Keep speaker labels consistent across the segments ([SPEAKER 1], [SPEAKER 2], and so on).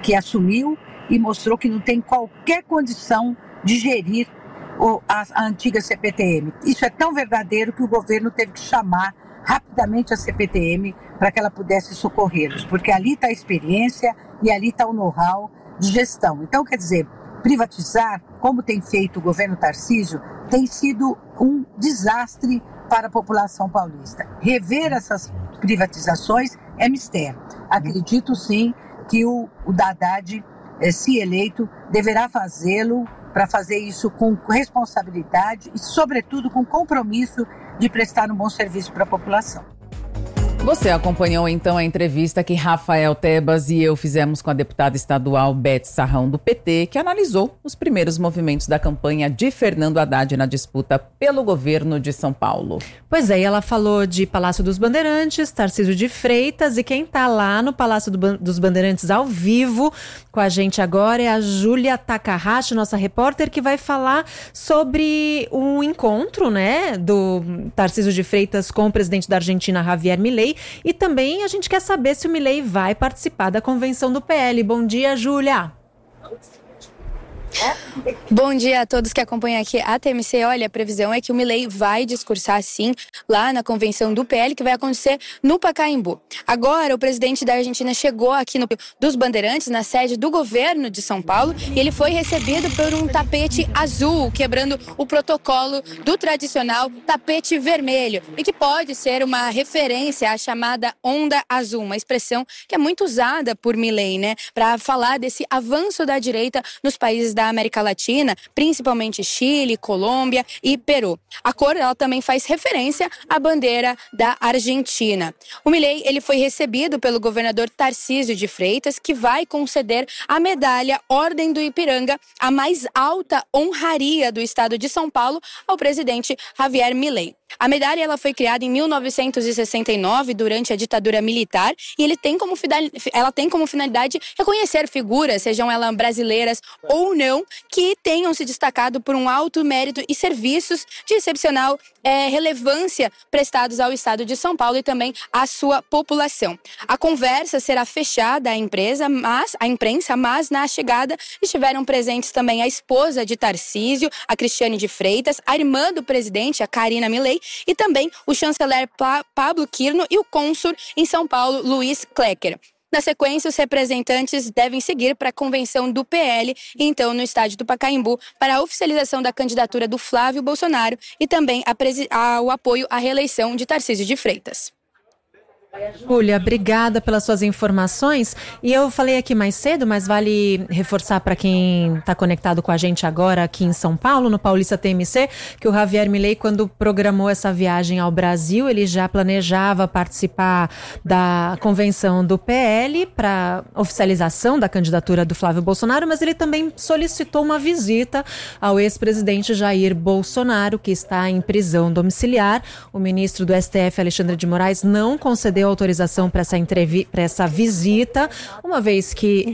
[SPEAKER 1] que assumiu e mostrou que não tem qualquer condição de gerir a antiga CPTM. Isso é tão verdadeiro que o governo teve que chamar rapidamente a CPTM para que ela pudesse socorrê-los, porque ali está a experiência e ali está o know-how de gestão. Então, quer dizer, privatizar, como tem feito o governo Tarcísio, tem sido um desastre para a população paulista. Rever essas privatizações é mistério. Acredito sim que o Haddad, se eleito, deverá fazê-lo, para fazer isso com responsabilidade e, sobretudo, com compromisso de prestar um bom serviço para a população.
[SPEAKER 2] Você acompanhou então a entrevista que Rafael Tebas e eu fizemos com a deputada estadual Beth Sarrão do PT, que analisou os primeiros movimentos da campanha de Fernando Haddad na disputa pelo governo de São Paulo.
[SPEAKER 3] Pois é, e ela falou de Palácio dos Bandeirantes, Tarcísio de Freitas, e quem está lá no Palácio dos Bandeirantes ao vivo com a gente agora é a Júlia Takahashi, nossa repórter, que vai falar sobre o encontro, né, do Tarcísio de Freitas com o presidente da Argentina, Javier Milei. E também a gente quer saber se o Milei vai participar da convenção do PL. Bom dia, Júlia.
[SPEAKER 4] Bom dia a todos que acompanham aqui a TMC. Olha, a previsão é que o Milei vai discursar sim lá na convenção do PL, que vai acontecer no Pacaembu. Agora, o presidente da Argentina chegou aqui no dos Bandeirantes, na sede do governo de São Paulo, e ele foi recebido por um tapete azul, quebrando o protocolo do tradicional tapete vermelho, e que pode ser uma referência à chamada onda azul, uma expressão que é muito usada por Milei, né, para falar desse avanço da direita nos países da América Latina, principalmente Chile, Colômbia e Peru. A cor, ela também faz referência à bandeira da Argentina. O Milei, ele foi recebido pelo governador Tarcísio de Freitas, que vai conceder a medalha Ordem do Ipiranga, a mais alta honraria do estado de São Paulo, ao presidente Javier Milei. A medalha, ela foi criada em 1969, durante a ditadura militar, e ela tem como finalidade reconhecer figuras, sejam elas brasileiras ou não, que tenham se destacado por um alto mérito e serviços de excepcional relevância prestados ao estado de São Paulo e também à sua população. A conversa será fechada à imprensa, mas na chegada estiveram presentes também a esposa de Tarcísio, a Cristiane de Freitas, a irmã do presidente, a Karina Milei, e também o chanceler Pablo Quirno e o cônsul em São Paulo, Luiz Klecker. Na sequência, os representantes devem seguir para a convenção do PL, então no estádio do Pacaembu, para a oficialização da candidatura do Flávio Bolsonaro e também o apoio à reeleição de Tarcísio de Freitas.
[SPEAKER 3] Júlia, obrigada pelas suas informações. E eu falei aqui mais cedo, mas vale reforçar para quem está conectado com a gente agora aqui em São Paulo, no Paulista TMC, que o Javier Milei, quando programou essa viagem ao Brasil, ele já planejava participar da convenção do PL para oficialização da candidatura do Flávio Bolsonaro, mas ele também solicitou uma visita ao ex-presidente Jair Bolsonaro, que está em prisão domiciliar. O ministro do STF, Alexandre de Moraes, não concedeu autorização para essa visita, uma vez que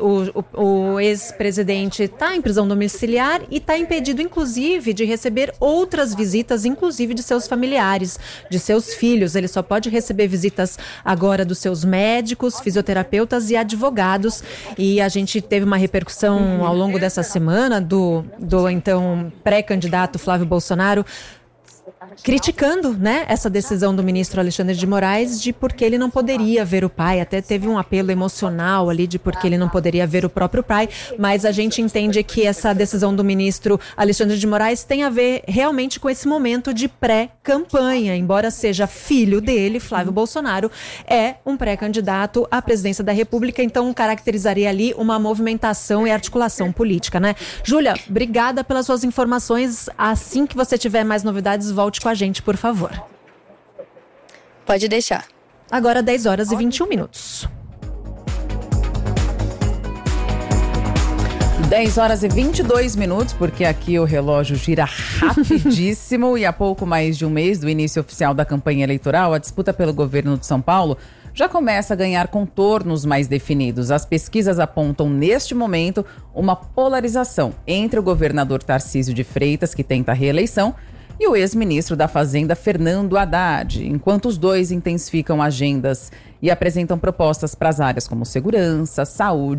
[SPEAKER 3] o ex-presidente está em prisão domiciliar e está impedido, inclusive, de receber outras visitas, inclusive de seus familiares, de seus filhos. Ele só pode receber visitas agora dos seus médicos, fisioterapeutas e advogados. E a gente teve uma repercussão ao longo dessa semana do então pré-candidato Flávio Bolsonaro, criticando, né, essa decisão do ministro Alexandre de Moraes de porque ele não poderia ver o pai. Até teve um apelo emocional ali de porque ele não poderia ver o próprio pai, mas a gente entende que essa decisão do ministro Alexandre de Moraes tem a ver realmente com esse momento de pré-campanha. Embora seja filho dele, Flávio Bolsonaro é um pré-candidato à presidência da República, então caracterizaria ali uma movimentação e articulação política, né? Júlia, obrigada pelas suas informações. Assim que você tiver mais novidades, volte com a gente, por favor.
[SPEAKER 4] Pode deixar.
[SPEAKER 3] Agora 10 horas e 21 minutos.
[SPEAKER 2] 10 horas e 22 minutos, porque aqui o relógio gira rapidíssimo e há pouco mais de um mês do início oficial da campanha eleitoral, a disputa pelo governo de São Paulo já começa a ganhar contornos mais definidos. As pesquisas apontam, neste momento, uma polarização entre o governador Tarcísio de Freitas, que tenta a reeleição, e o ex-ministro da Fazenda, Fernando Haddad, enquanto os dois intensificam agendas e apresentam propostas para as áreas como segurança, saúde